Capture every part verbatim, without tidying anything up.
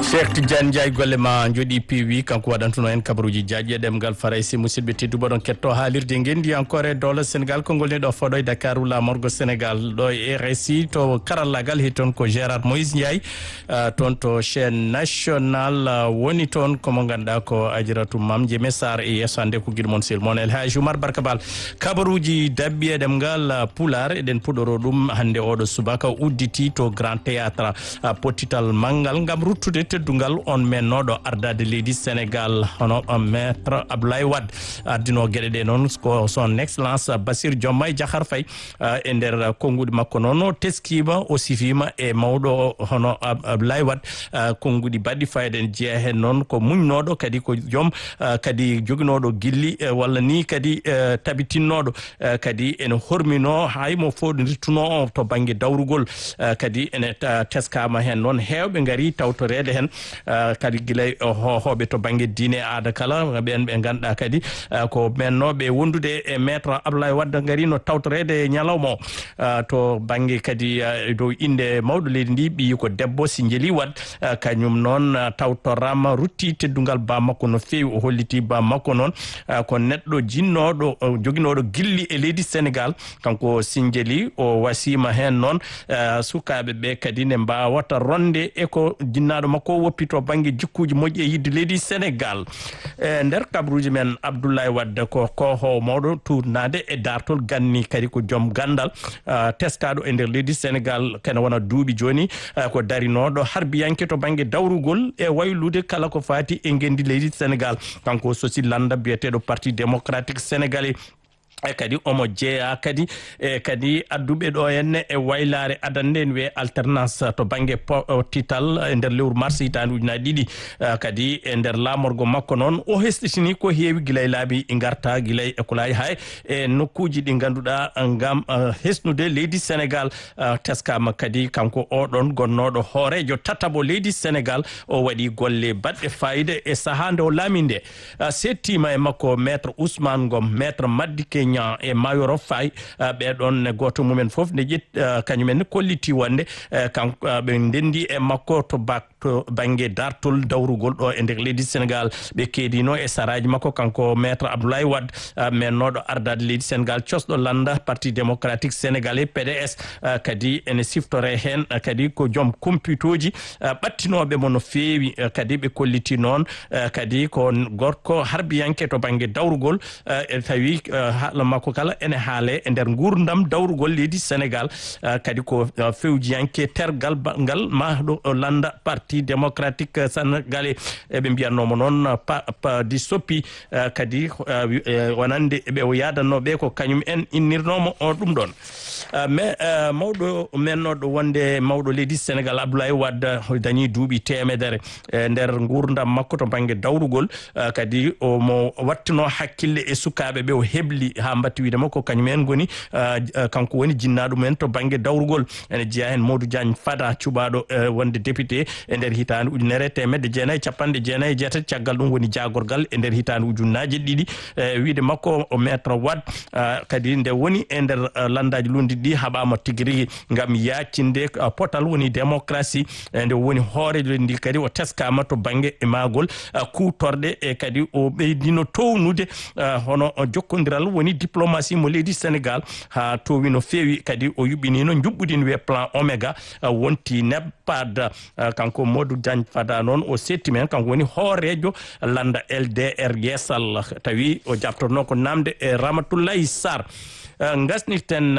Cheikh Tidiane Ndiaye golle ma jodi piwi kanko wadantuno en kabaruji jaaje demgal faraysi musidbe teddubo don ketto haalirde ngendi encore dole Sénégal kongol ne do fodo Dakar la morgo Sénégal do R S I to karallagal hiton ko Gérard Moïse Ndiaye uh, ton to chaîne nationale uh, woni ton ko mo ganda ko ajiratu mamje messar e yesande ko gidmon sel mon El Hadj Oumar Barkabal kabaruji dabbi demgal uh, pular eden pudoro dum hande odo subaka udditi to Grand Théâtre uh, potital mangal ngam ruttude teddungal on mennoɗo ardade leydi Sénégal hono maître Abdoulaye Wade ardino gueɗe ɗe noon ko son excellence Bassirou Diomaye Diakhar Faye e nder konguɗi makko noon teskima o sifima e mawɗo hono Abdoulaye Wade konguɗi baɗɗi fayde en jeeya hen noon ko muñnoɗo kadi ko joom kadi joguinoɗo gilli walla ni kadi tabitinnoɗo kadi ene hormino haymo foɗodirtuno to banggue dawrugol kadi ene teskama hen noon hewɓe gaari tawtorede hen Uh, kadi gilay hoɓe to banggue diine aada kala ɓen ɓe ganduɗa kadi uh, ko mennoɓe wondude e maître Abdoulaye Wade garino tawtorede ñalawma o uh, to banggue kadi uh, dow inde mawɗo leydi ndi ɓi ko debbo Sindiély Wade uh, kañum noon uh, tawtorama rutti teddungal ba makko no fewi o holliti ba makko noon uh, ko neɗɗo jinnoɗo uh, joguinoɗo gilli e leydi Sénégal kanko Sindiély o wasima hen noon uh, sukaɓe ɓe kadi ne mbawata ronde e ko jinnaɗo makko woppito banggue jikkuji moƴƴi e yidde leydi Sénégal e nder kabruji men Abdoulaye Wade ko koho mawɗo tournade e dartol ganni kadi ko joom gandal uh, teskaɗo e nder leydi Sénégal kene wona duuɓi joni uh, ko darinoɗo harbiyanke to banggue dawrugol e waylude kala ko fati e gendi leydi Sénégal kanko Sosi Landa biyeteɗo parti démocratique sénégalais e kadi omo jeeya kadi e kadi adduɓe ɗo henne e waylare adande en wiye alternance to banggue tital e nder lewru mars hitande ujunaje ɗiɗi uh, kadi e nder lamorgo makko noon o hestitini ko heewi guilay laabi garta guilay école hay e nokkuji ɗi ganduɗa gam uh, hesnude leydi Sénégal uh, teskama kadi kanko oɗon gonnoɗo hoorejo tatabo leydi Sénégal o waɗi golle baɗɗe fayida e saaha nde o laami nde uh, settima e makko maître Ousmane Ngom maître Madike e Mayoro Faye ɓeɗon goto mumen foof nde ƴet kañumen kolliti wonde kanko ɓe ndendi e makko to bak to banggue dartol dawrugol ɗo e nder leydi Sénégal ɓe keedino e saraji makko kanko maître Abdoulaye Wade mennoɗo ardade leydi Sénégal cosɗo Landa parti démocratique sénégalais P D S kadi ene siftore hen kadi ko joom compitoji ɓattinoɓe mo no fewi kadi ɓe kolliti noon kadi ko gorko harbiyanke to banggue dawrugol e tawi haala makko kala ene haale e nder gurdam dawrugol leydi Sénégal kadi ko fewjiyanke tergal ngal mahɗo Landa parti démocratique sénégalais eɓe mbiyatnomo noon pa di soppi kadi wonande ɓe o yadannoɓe ko kañum en innirnomo o ɗum ɗon mais mawɗo mennoɗo wonde mawɗo leydi Sénégal Abdoulaye Wade dañi duuɓi temedere e nder gurdam makko to banggue dawrugol kadi omo wattino hakkille e sukaɓe ɓe o hebli ha mbatti widema ko kañum en goni kanko woni jinnaɗo men to banggue dawrugol ene jeeya hen Modou Diagne Fada cuɓaɗo wonde député e nder hitande ujunere temedde jeenayyi capanɗe jeenayyi e jeetati caggal ɗum woni jagorgal e nder hitande ujunnaje ɗiɗi e wiide makko o maître Wade kadi nde woni e nder landaji lundi ɗi haɓama tigui rigui gam yaccinde potal woni démocratie nde woni hoorejo ndi kadi o teskama to banggue e magol kutorɗe e kadi o ɓeydino townude hono jokkodiral woni diplomatie mo leydi Sénégal ha towi no fewi kadi o yuɓɓinino juɓɓudi no wiye plan Oméga wonti nebbad kanko Modou Diagne Fada noon o setti men kanko woni hoorejo Landa L D R Yessal tawi o jabtorno ko namde e Ramatoulaye Sarr gasnirten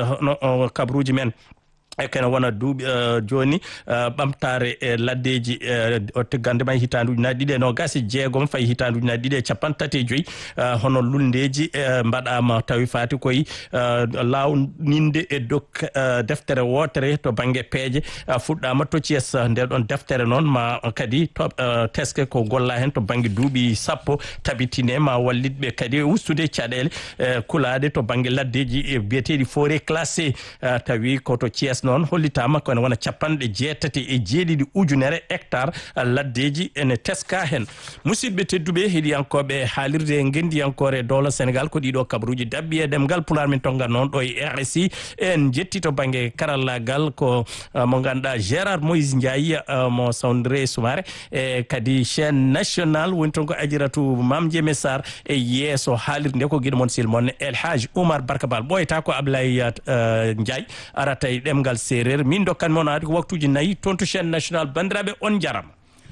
no kabruji men e kene wona duuɓi uh, joni uh, ɓamtare e laddeji o teggande may hitande ujunaje ɗiɗi e nogas e jeegom fayi hitande ujunaje ɗiɗi e capan tati e joyyi uh, hono lulndeji uh, mbaɗama tawi fati koye uh, lawninde e dok uh, deftere wotere to banggue peeje uh, fuɗɗama to Thiés nden ɗon deftere noon ma kadi to uh, teske ko golla hen to banggue duuɓi sappo tabitine ma wallitɓe kadi e ustude caɗele uh, kulade to banggue laddeji e biyeteɗi forêt classé uh, tawi koto Thiés G P S noon hollitama kono wona capanɗe jeetati e jeeɗiɗi ujunere hectare laddeji ene teska hen. musidɓe tedduɓe heeɗiyankoɓe haalirde gendiyankore dowla Sénégal ko ɗiɗo kabaruji dabɓi e ɗemgal pular min tongat noon ɗo e R S I en jetti to banggue karallagal ko mo ganduɗa Gérard Moïse Ndiaye mo sawdire Soumare e kadi chaîne nationale woni toon ko Adjiratou Mame Diémé Sarr e yeeso haalirde ko guiɗo moon silmon El Hadj Oumar Barkabal ɓoyta ko Ablaye Ndiaye arata e ɗemgal séréer min dokkan moon adi ko waktuji nayyi toon to chaîne nationale bandiraɓe on jarama.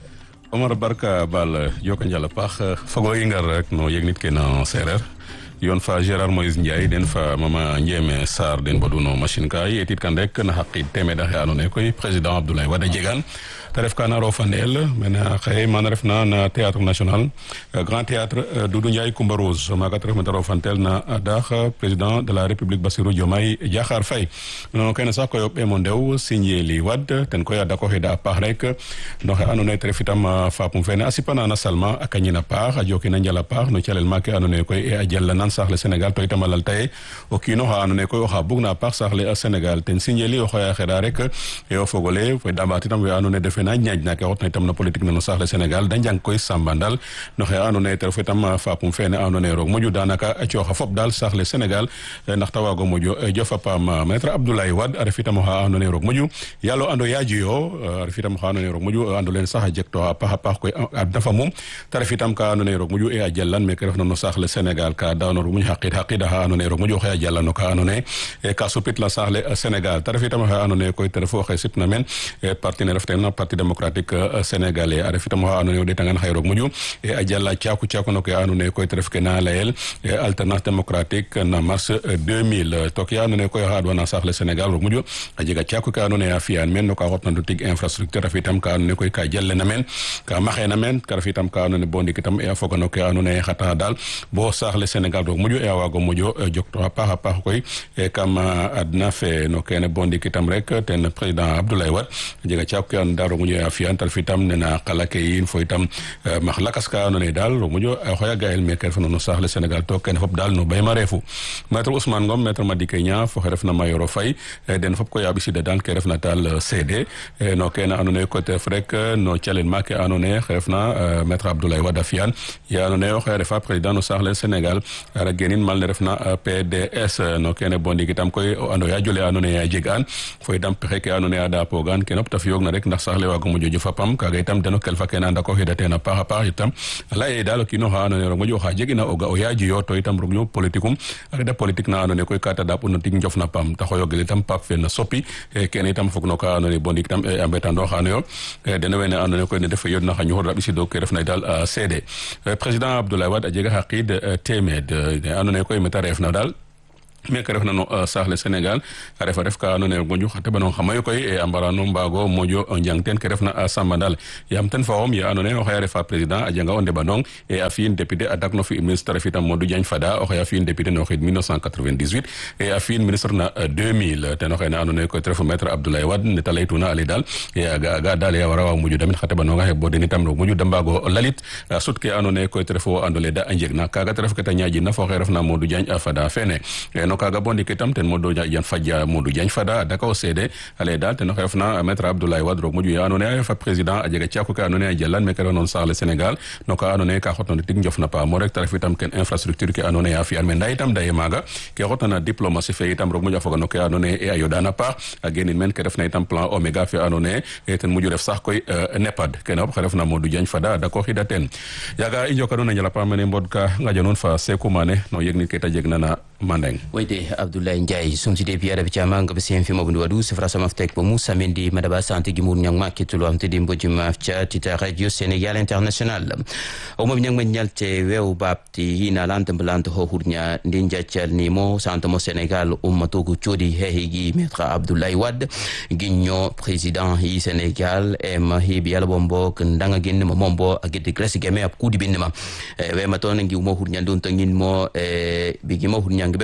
Omar Barka Bal joko njala paax fogo i ngar rek no yegnit ke no séréer yon fa Gérard Moïse Ndiaye den fa Mama Ndiémé Sarr den bodu no machine ka yetit kan rek na haqid temeɗa xe ando naye koy président Abdoulaye Wade jegan te ref kana ro fanel mena xaye mana ref na na théâtre national grand théâtre Doudou Ndiaye Coumba Rose maga te ref mata ro fantel na dax président de la République Bassirou Diomaye Diakhar Faye no kene sax koy ɓe mo ndew signé li Wade ten koy a dako xida a paax rek no xe ando naye te ref itam fapum fene a sipanana Salma a kañina paax a jokina njala paax no calel make ando naye koy e a jalanan saxle Sénégal to itam a laltaye o kiino xa ando naye koy oxa bugna a paax saxle Sénégal ten signé li o xoya xeda rek e o fogole fo dambat itam we ando naye defe na ñaaj na ke xotna itam no politique ne no saxle Sénégal da njang koy sambandal no xe ando naye te ref itam fapum fene ando naye roog moƴu danaka a cooxa fop daal saxle Sénégal ndax ta waago moƴo jofa paam maître Abdoulaye Wade a ref itam oxa ando naye roog moƴu yalo ando yaajiyo a ref itam oxa ando naye roog moƴu ando len sax a jeg to a paax a paax koy a dafa mum te ref itam ka ando naye roog moƴu e a jalan meke refna no saxle Sénégal ka dawno roog moƴu xaqid xaqida xa ando naye roog moƴu oxe a jala no ka ando naye ka supit la saxle Sénégal te ref itam oxe ando naye koy te refu oxe sipna men parti ne ref ten parti démocratique sénégalais a ref itam oxa ando naye o ɗetangan xaye roog moƴu e a jala caku caku no ke ando naye koy te ref ke na layel alternance démocratique na mars deux mille to ke ando naye koy oxa adwana saxle Sénégal roog moƴu a jega caku ka ando naye a fiyan men no ka xotna no tig infrastructure ref itam ka ando naye koy ka jalena men ka maxena men ka ref itam ka ando naye bo ndik itam e a foga no ke ando naye xata dal bo saxle Sénégal roog moƴu e a waago moƴo jokto a paax a paax koy kam adna fe no kene bo ndik itam rek ten président Abdoulaye Wade a jega caku ke ando naye roog moƴu e a fiyan te ref itam nena qala ke yiin fo itam max lakas ka ando naye daal roog moƴu a xoya gayel meke refna no saxle Sénégal to kene fop daal no bayma reefu maître Ousmane Ngom maître Madické Niang fo xe refna Mayoro Faye den fop koy a ɓisida dal ke refna tal C D no kene ando naye koy te ref rek no calel ma ke ando naye xe refna maître Abdoulaye Wade a fiyan ya ando naye oxe refa président no saxle Sénégal ara genin mal ne refna P D S no kene bo ndik itam koy o ando ya jole ando naye a jeg an fo itam pexe ke ando naye a da pogan kene fop te fiyoog na rek ndax saxle waago moƴo jofa pam kaga itam deno kelfa kene a ndako xida ten a paax a paax itam a leye daal o kiino xa ando naye roog moƴu oxa jegina o ga o yaajiyo to itam roog moƴu politique um a reta politique na ando naye koy ka ta daɓ no tig njofna pam ta xoyogel itam paap fe na soppi kene itam fog no ka ando naye bo ndik itam a mbetandooxanoyo deno wene ando naye koy ne def yodna xa ñuxur a ɓisido ke refna daal C D président Abdoulaye Wade a jega xa qiid temed ando naye koy meta refna daal meke refna no saxle Sénégal a refa ref ka ando naye moƴu xa teɓanong xa mayu koy e a mbarano mbaago moƴo njang ten ke refna sambandal yaam ten faxom ye ando naye oxe a refa président a janga o ndeɓanong e a fi'in député a dak no fi ministre ref itam Modou Diagne Fada oxe a fi'in député no xiid mille neuf cent quatre-vingt-dix-huit e a fi'in ministre na deux mille ten oxe na ando naye koy te refu maître Abdoulaye Wade ne ta leytuna ale daal e a ga daal e a wara waago moƴo damit xa teɓanonga xe bo den itam roog moƴu de mbaago lalit sut ke ando naye koy te refu ando le da a njeg na kaga te ref ke ta ñaƴina fo xe refna Modou Diagne Fada fene no kaga bo ndik itam ten Modou Diagne Fada Modou Diagne Fada daka o seede ale daal ten oxe refna maître Abdoulaye Wade roog moƴu ye ando naye a refa président a jega caku ke ando naye a jalan meke refna no saxle Sénégal no ka ando naye ka xotna no tig njofna paamo rek te ref itam ken infrastructure ke ando naye a fi'an me nda itam daye maaga ke xotna na diplomatie fe itam roog moƴu a foga no ke ando naye e a yodana paax a genin men ke refna itam plan Omega fe ando naye ten moƴu ref sax koy NEPAD kene fop xe refna Modou Diagne Fada dako xida ten yaga i njoka nuun a njala paax mene mbod ka ngaƴa nuun fa Sékou Mané no yegnit ke ta jeg na na Mandeng wayde Abdoulaye Ndiaye sumside piyaɗa ɓe cama ngaɓe sen fimabo ndu waɗu sefra samaftek bo moussa mendi madaba santé guimour ñangma kettolo amtede mbojji mafca tita radio Sénégal international o moɓe ñangma ñalte wew babte hina lanta mbalanta ho hurña ndi jaccalnimo santamo Sénégal ummatogo coodi hehigi maître Abdoulaye Wade guigno président hi Sénégal ema heeɓi yala bombo ko ndanga guennema mombo a guedde grèce gueme ab kuudi binnema wema toon guiwmo hurñande on tanguinmo e ɓe guima hurñangue ɓe kwa hoto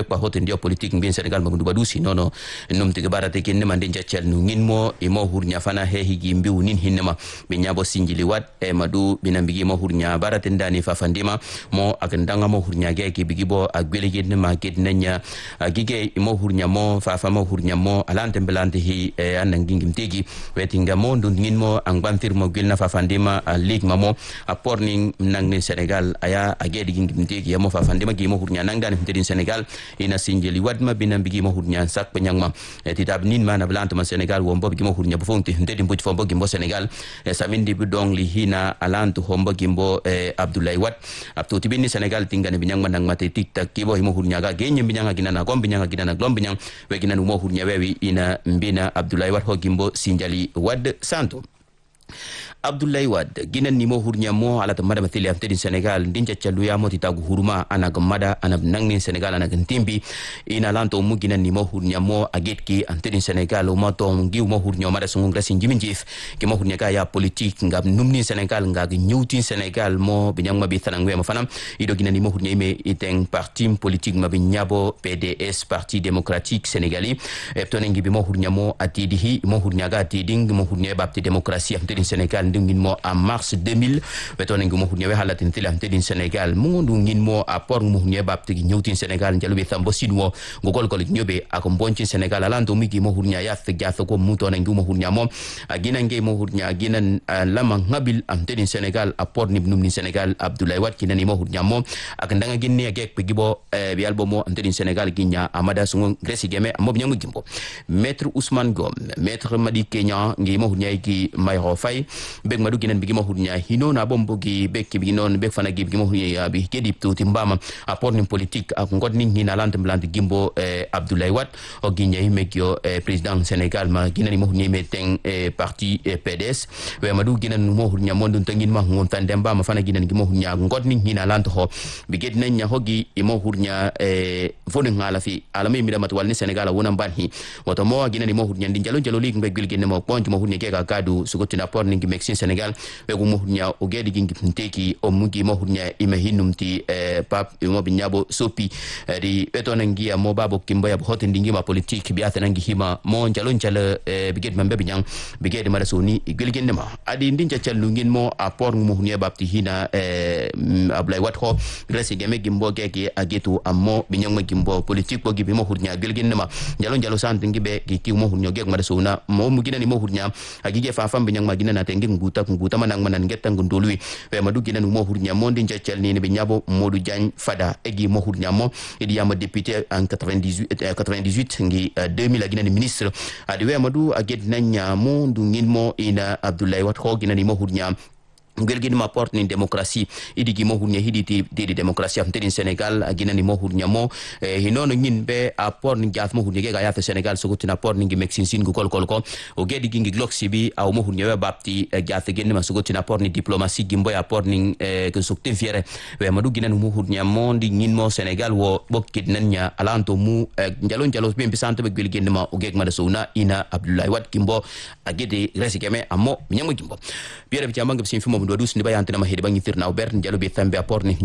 ndio politique ngin Senegal magundu badusi nono num tiga barate ken mande jaccal nu ngin mo e mo hurnya fana he higi mbiu nin hinnema be nyabo sinjili wat e madu binambigi mo hurnya barate ndani fa fandima mo akandanga mo hurnya ge ki bigibo agbele gen ma get nanya gige mo hurnya mo fa fa mo hurnya mo alante belante hi e anan gingim tegi wetinga mo ndun ngin mo angbantir mo gilna fa fandima a lig mamo a porning nang ni Senegal aya agedi gingim tegi ya mo fa fandima gi mo hurnya nang dan hintedin Senegal ina sinjili wadma binambigi mo hurnya sak penyangma e titab nin mana belante ma Senegal wo mbob gi mo hurnya bufonti hintedin buj fombo gimbo Senegal e samindi bidong li hina alantu hombo gimbo e Abdoulaye Wade abtu tibini Senegal tingane binyang manang mate tiktak kibo himo hurnya ga genye binyanga ginana gom binyanga ginana glom binyang we ginana mo hurnya wewi ina mbina Abdoulaye Wade ho gimbo sinjali Wade santo Abdoulaye Wade ginan ni mo hurnya mo ala tamada mathili amtedin Senegal ndinja chaluya mo titagu huruma ana gamada ana nangni Senegal ana gantimbi ina lanto mu ginan ni mo hurnya mo agetki amtedin Senegal mo to ngi mo hurnya mada sungung grasin jiminjif ke mo hurnya ka ya politique ngam numni Senegal ngag nyutin Senegal mo binyang mabi tanangwe mo fanam ido ginan ni mo hurnya me iteng parti politique mabi nyabo P D S Parti Démocratique Sénégalais eptone ngi bi mo hurnya mo atidihi mo hurnya ga atiding mo hurnya bapti démocratie amtedin Senegal ngin mo en mars deux mille beton ngi mo hurnya we halatin tilam tedin Senegal mo ngin mo apport mo hurnya bapti nyutin Senegal njalube thambo sinwo ngol kol nyobe akom bonci Senegal alando migi mo hurnya ya thagatho ko muto ngi mo hurnya mo agina ngi mo hurnya agina lama ngabil am tedin Senegal apport ni num ni Senegal Abdoulaye Wade kinani mo hurnya mo akandanga ginne agek pegibo bi albo mo am tedin Senegal ginya amada sungo gresi geme mo nyangu gimbo maître Ousmane Gom maître Madi Kenya ngi mo hurnya ki Mayro Faye bek madu ginan bigi mo hurnya hino na bombo gi bek bigi non bek fana gi bigi mo hurnya bi kedi to timbama apport ni politique ak ngod ni ni na lante blante gimbo eh, Abdoulaye Wade o ginya himekyo eh, président Sénégal ma ginan mo hurnya meteng eh, parti eh, P D S we madu ginan mo hurnya mondon tangin ma ngon tandemba ma fana ginan gi mo hurnya ngod ni ni na lante ho bi ged nan nya hogi e mo hurnya eh, fone ngala fi alami mi damat walni Sénégal wona banhi wato mo ginan mo hurnya ndi jalo jalo lig mbek gil genne mo ponti mo hurnya ke ka kadu sugotina apport ni gi Senegal we ko mo hurnya o gedi gingi nteki o mugi mo hurnya ime hinumti eh, pap mo binyabo sopi eh, di beto nangi mo babo kimbo ya hote ndingi ma politique bi atana ngi hima mo jalo njala eh, biged mambe binyang biged mara soni igilgende ma adi ndinja chalu ngin mo apport mo hurnya bapti hina eh, Abdoulaye Wade ho gresi geme gimbo gege agetu ammo binyang ma gimbo politique bo gibi mo hurnya gilgende ma jalo jalo sant ngi be giti mo hurnya gege mara sona mo mugina ni mo hurnya agige fa fam binyang ma gina na tengi nguta nguta manang manan ngetta ngundului we madu gina mo hurnya mo ndi jaccal ni be nyabo Modou Diagne Fada egi mo hurnya mo idi yama député en quatre-vingt-dix-huit ngi deux mille gina ni ministre adi we madu aged nanya mo ndu ngin mo ina Abdoulaye Wade ho gina ni mo hurnya ngel gin ma porte ni démocratie idi gi mo hurnya hidi di démocratie am tedin Sénégal agina ni mo hurnya mo eh, hinono ngin be apport ni gaf mo hurnya ga ya Sénégal so gutina apport ni mexin sin gu kol kol ko o gedi gi gloxi bi aw mo hurnya we bapti eh, gaf gen ma so gutina apport ni diplomatie gimbo ya apport ni eh, que sokte fiere we madu gina mo hurnya mo ndi ngin mo Sénégal wo bokkit nanya alanto mu eh, njalo njalo be bisante be gel gen ma o geg ma da sona ina Abdoulaye Wade kimbo agede resi keme amo nyamo gimbo biere bi jamanga bi sin fimo ndo dus ni bayante na mahedi bangi tirna Albert njalo be tambe apport ni